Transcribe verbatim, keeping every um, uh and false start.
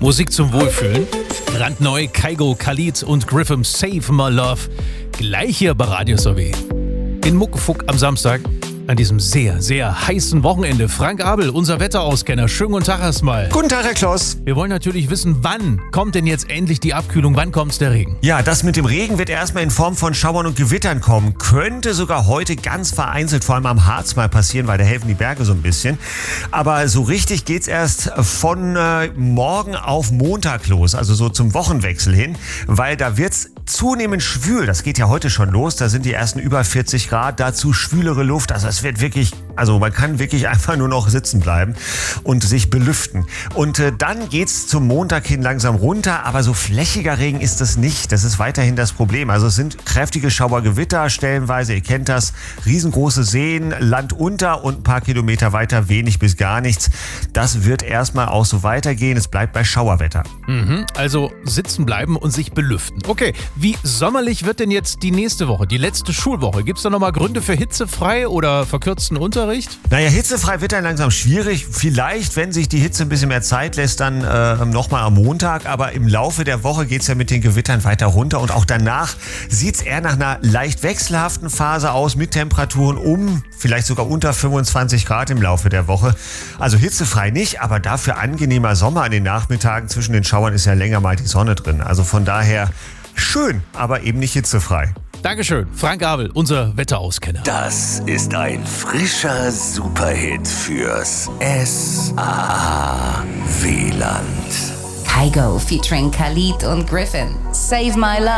Musik zum Wohlfühlen. Brandneu Kygo, Khalid und Griffin Save My Love. Gleich hier bei Radio Sowie. In Muckefuck am Samstag. An diesem sehr, sehr heißen Wochenende. Frank Abel, unser Wetterauskenner. Schönen guten Tag erstmal. Guten Tag, Herr Kloss. Wir wollen natürlich wissen, wann kommt denn jetzt endlich die Abkühlung? Wann kommt der Regen? Ja, das mit dem Regen wird erstmal in Form von Schauern und Gewittern kommen. Könnte sogar heute ganz vereinzelt, vor allem am Harz mal passieren, weil da helfen die Berge so ein bisschen. Aber so richtig geht's erst von äh, morgen auf Montag los, also so zum Wochenwechsel hin, weil da wird's zunehmend schwül. Das geht ja heute schon los. Da sind die ersten über vierzig Grad, dazu schwülere Luft. Also es wird wirklich, also man kann wirklich einfach nur noch sitzen bleiben und sich belüften. Und äh, dann geht's zum Montag hin langsam runter, aber so flächiger Regen ist es nicht. Das ist weiterhin das Problem. Also es sind kräftige Schauergewitter stellenweise, ihr kennt das, riesengroße Seen, Land unter und ein paar Kilometer weiter wenig bis gar nichts. Das wird erstmal auch so weitergehen. Es bleibt bei Schauerwetter. Mhm, also sitzen bleiben und sich belüften. Okay, wie sommerlich wird denn jetzt die nächste Woche, die letzte Schulwoche? Gibt es da nochmal Gründe für hitzefrei oder verkürzten Unterricht? Naja, hitzefrei wird dann langsam schwierig. Vielleicht, wenn sich die Hitze ein bisschen mehr Zeit lässt, dann äh, nochmal am Montag. Aber im Laufe der Woche geht es ja mit den Gewittern weiter runter. Und auch danach sieht es eher nach einer leicht wechselhaften Phase aus mit Temperaturen um, vielleicht sogar unter fünfundzwanzig Grad im Laufe der Woche. Also hitzefrei nicht, aber dafür angenehmer Sommer an den Nachmittagen. Zwischen den Schauern ist ja länger mal die Sonne drin. Also von daher schön, aber eben nicht hitzefrei. Dankeschön, Frank Abel, unser Wetterauskenner. Das ist ein frischer Superhit fürs S A W-Land. Kygo featuring Khalid und Griffin. Save My Love.